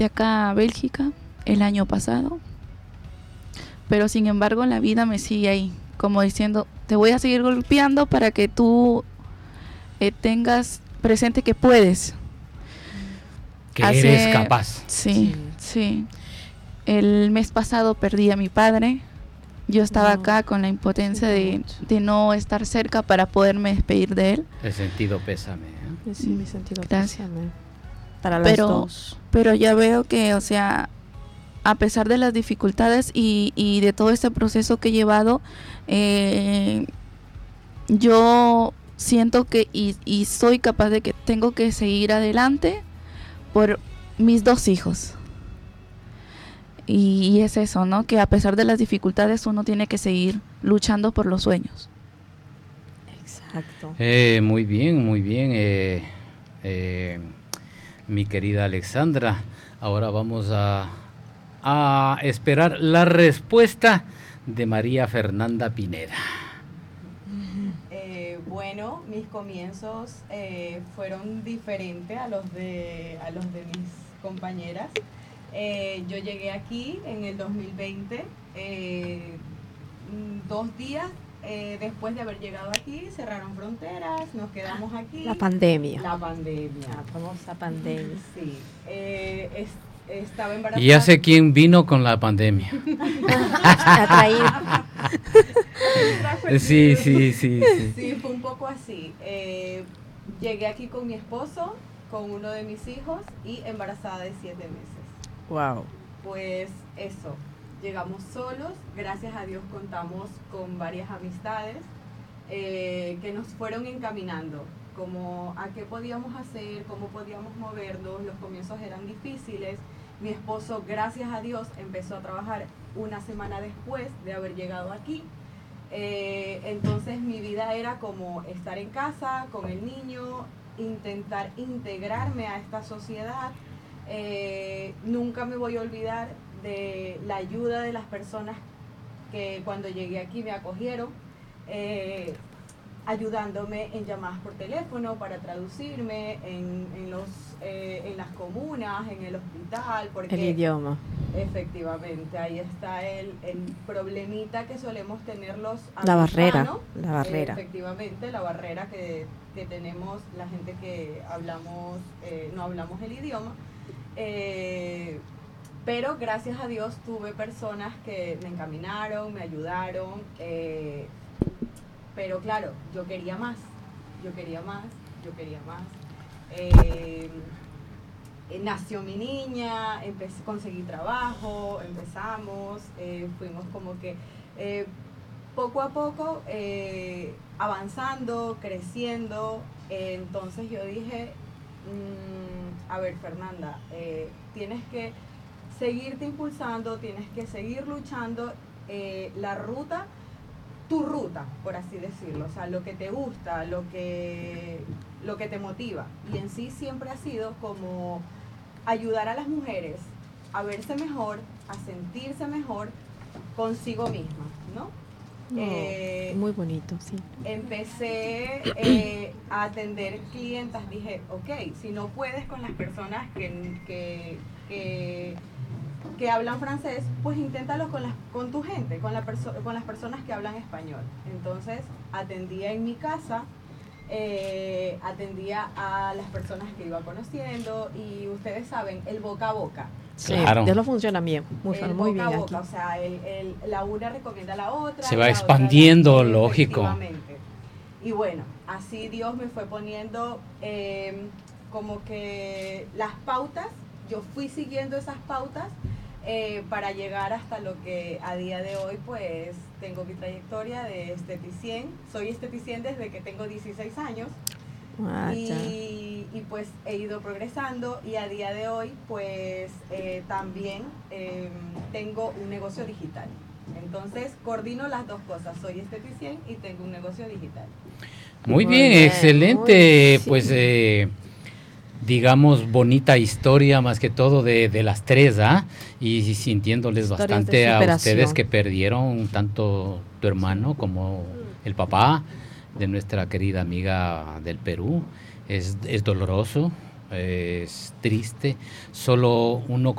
de acá a Bélgica el año pasado, pero sin embargo la vida me sigue ahí, como diciendo, te voy a seguir golpeando para que tú tengas presente que puedes. Que eres capaz. Sí, sí. El mes pasado perdí a mi padre. Yo estaba acá con la impotencia de no estar cerca para poderme despedir de él. El sentido pésame, ¿eh? Sí, mi sentido Gracias. pésame. Para las dos. Pero ya veo que, o sea, a pesar de las dificultades y de todo este proceso que he llevado, yo siento que y soy capaz de que tengo que seguir adelante por mis 2 hijos. Y es eso, ¿no? Que a pesar de las dificultades uno tiene que seguir luchando por los sueños. Exacto. Muy bien, muy bien. Mi querida Alexandra, ahora vamos a esperar la respuesta de María Fernanda Pineda. Bueno, mis comienzos fueron diferentes a los de mis compañeras. Yo llegué aquí en el 2020, 2 días después de haber llegado aquí, cerraron fronteras, nos quedamos aquí. La pandemia. La famosa pandemia. Sí. Estaba embarazada. Y ya sé quién vino con la pandemia. Sí. Sí, fue un poco así. Llegué aquí con mi esposo, con uno de mis hijos y embarazada de 7 meses. Wow. Pues eso, llegamos solos, gracias a Dios contamos con varias amistades que nos fueron encaminando, como a qué podíamos hacer, cómo podíamos movernos. Los comienzos eran difíciles. Mi esposo, gracias a Dios, empezó a trabajar una semana después de haber llegado aquí. Entonces mi vida era como estar en casa con el niño, intentar integrarme a esta sociedad. Nunca me voy a olvidar de la ayuda de las personas que cuando llegué aquí me acogieron, ayudándome en llamadas por teléfono para traducirme en las comunas, en el hospital, porque el idioma. Efectivamente, ahí está el problemita que solemos tener los la barrera. Efectivamente, la barrera que tenemos la gente que hablamos no hablamos el idioma. Pero gracias a Dios tuve personas que me encaminaron, me ayudaron, pero claro, yo quería más. Nació mi niña, conseguí trabajo, empezamos, fuimos como que poco a poco avanzando, creciendo. Entonces yo dije, a ver, Fernanda, tienes que seguirte impulsando, tienes que seguir luchando, tu ruta, por así decirlo, o sea, lo que te gusta, lo que te motiva. Y en sí siempre ha sido como ayudar a las mujeres a verse mejor, a sentirse mejor consigo misma, ¿no? Muy bonito, sí. Empecé a atender clientas, dije, ok, si no puedes con las personas que hablan francés, pues inténtalo con tu gente, con las personas que hablan español. Entonces atendía en mi casa, atendía a las personas que iba conociendo y ustedes saben, el boca a boca. Sí, claro. Dios lo funciona bien, muy bien boca a aquí. boca, o sea, la una recomienda a la otra. Se va expandiendo, otra, lógico. Y bueno, así Dios me fue poniendo como que las pautas, yo fui siguiendo esas pautas para llegar hasta lo que a día de hoy pues tengo mi trayectoria de esteticien. Soy esteticien desde que tengo 16 años. Y pues he ido progresando y a día de hoy pues también tengo un negocio digital. Entonces coordino las dos cosas, soy esteticien y tengo un negocio digital. Muy bien, excelente, pues digamos bonita historia más que todo de las tres, y sintiéndoles bastante a ustedes que perdieron tanto tu hermano como el papá de nuestra querida amiga del Perú. Es doloroso, es triste. Solo uno